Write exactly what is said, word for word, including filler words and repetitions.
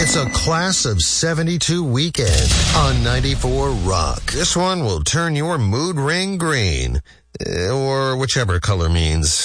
It's a class of seventy-two weekend on ninety-four Rock. This one will turn your mood ring green, or whichever color means